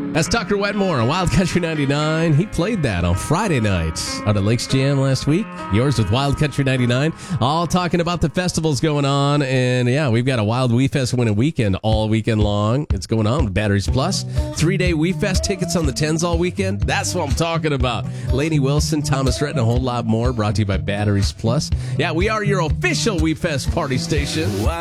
That's Tucker Wetmore on Wild Country 99. He played that on Friday night out at Lakes Jam last week. Yours with Wild Country 99. All talking about the festivals going on. And yeah, we've got a Wild Wee Fest winter weekend all weekend long. It's going on with Batteries Plus. 3-day Wee Fest tickets on the 10s all weekend. That's what I'm talking about. Lainey Wilson, Thomas Rhett, and a whole lot more brought to you by Batteries Plus. Yeah, we are your official Wee Fest party station.